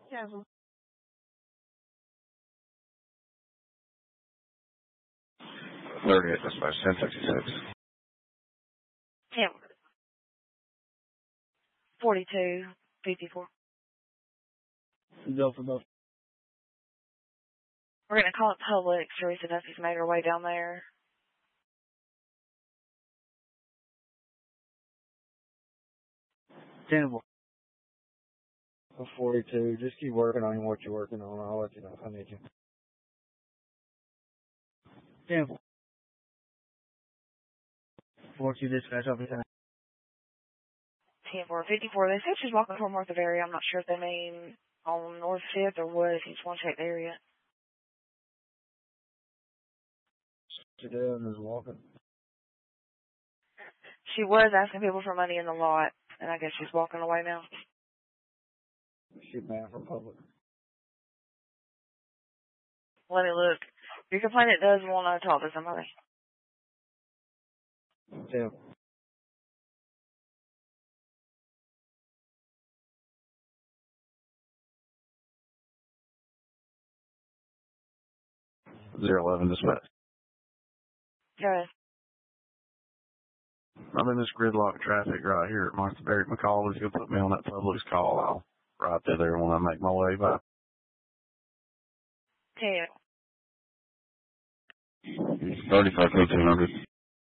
Careful. 38, dispatch, 1066. Yeah. 4254. Go for both. We're going to call it Publix. Teresa Duffy's made her way down there. Tenable. 42. Just keep working on what you're working on. I'll let you know if I need you. Tenable. 42 dispatch off your time. 10-4-54. They said she's walking toward north of area. I'm not sure if they mean on North 5th or what, if you just want to check the area. She doing is walking. She was asking people for money in the lot, and I guess she's walking away now. She's man from public. Let me look. Your complainant does want to talk to somebody. Tenable. Zero 11, dispatch. Go ahead. I'm in this gridlock traffic right here at Martha Barrett McCall. If you'll put me on that Publix call, I'll right there when I make my way by. 10. 35 200.